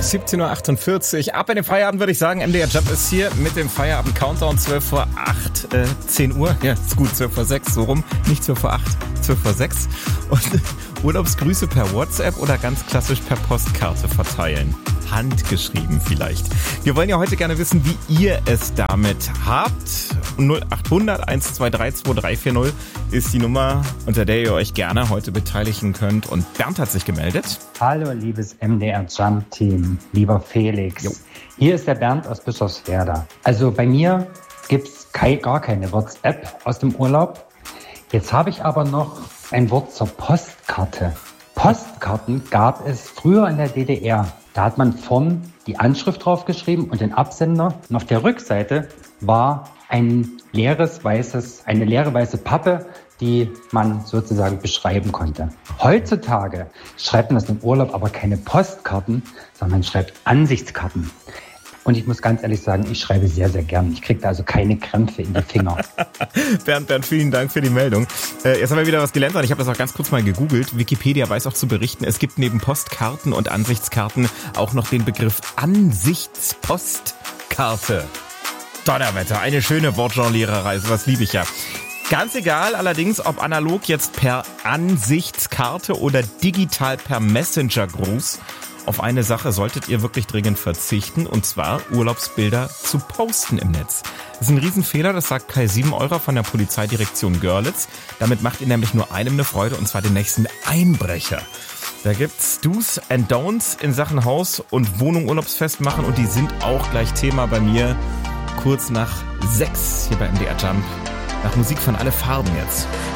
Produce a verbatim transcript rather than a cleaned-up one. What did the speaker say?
siebzehn Uhr achtundvierzig. Ab in den Feierabend würde ich sagen. M D R Jump ist hier mit dem Feierabend-Countdown. zwölf vor acht, äh, zehn Uhr. Ja, ist gut, zwölf vor sechs, so rum. Nicht zwölf vor acht, zwölf vor sechs. Und Urlaubsgrüße per WhatsApp oder ganz klassisch per Postkarte verteilen. Handgeschrieben vielleicht. Wir wollen ja heute gerne wissen, wie ihr es damit habt. null acht hundert eins zwei drei zwei drei vier null ist die Nummer, unter der ihr euch gerne heute beteiligen könnt. Und Bernd hat sich gemeldet. Hallo, liebes M D R Jump Team, lieber Felix. Jo. Hier ist der Bernd aus Bischofswerda. Also bei mir gibt's kei- gar keine WhatsApp aus dem Urlaub. Jetzt habe ich aber noch ein Wort zur Postkarte. Postkarten gab es früher in der D D R. Da hat man vorn die Anschrift draufgeschrieben und den Absender. Und auf der Rückseite war ein leeres weißes, eine leere weiße Pappe, die man sozusagen beschreiben konnte. Heutzutage schreibt man das im Urlaub aber keine Postkarten, sondern man schreibt Ansichtskarten. Und ich muss ganz ehrlich sagen, ich schreibe sehr, sehr gern. Ich kriege da also keine Krämpfe in die Finger. Bernd, Bernd, vielen Dank für die Meldung. Äh, jetzt haben wir wieder was gelernt und ich habe das auch ganz kurz mal gegoogelt. Wikipedia weiß auch zu berichten, es gibt neben Postkarten und Ansichtskarten auch noch den Begriff Ansichtspostkarte. Donnerwetter, eine schöne Wortjongliererei, sowas liebe ich ja. Ganz egal allerdings, ob analog jetzt per Ansichtskarte oder digital per Messenger-Gruß. Auf eine Sache solltet ihr wirklich dringend verzichten, und zwar Urlaubsbilder zu posten im Netz. Das ist ein Riesenfehler, das sagt Kai Siebeneurer von der Polizeidirektion Görlitz. Damit macht ihr nämlich nur einem eine Freude, und zwar den nächsten Einbrecher. Da gibt's Do's and Don'ts in Sachen Haus- und Wohnung Urlaubsfest machen, und die sind auch gleich Thema bei mir kurz nach sechs hier bei M D R Jump. Nach Musik von Alle Farben jetzt.